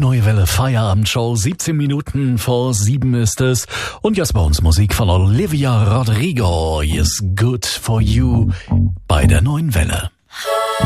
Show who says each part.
Speaker 1: Neue Welle Feierabendshow. 17 Minuten vor 7 ist es. Und jetzt bei uns Musik von Olivia Rodrigo. Is Good For You bei der Neuen Welle.